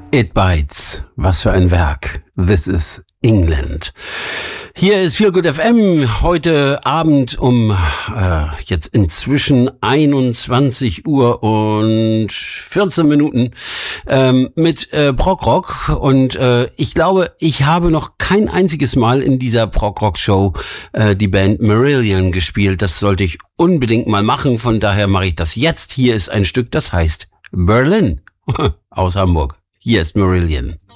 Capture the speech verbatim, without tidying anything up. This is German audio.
It Bites. Was für ein Werk. This is England. Hier ist Feel Good F M. Heute Abend um äh, jetzt inzwischen einundzwanzig Uhr und vierzehn Minuten ähm, mit äh, Prog-Rock. Und äh, ich glaube, ich habe noch kein einziges Mal in dieser Prog-Rock-Show äh, die Band Marillion gespielt. Das sollte ich unbedingt mal machen. Von daher mache ich das jetzt. Hier ist ein Stück, das heißt Berlin aus Hamburg. Hier ist Marillion.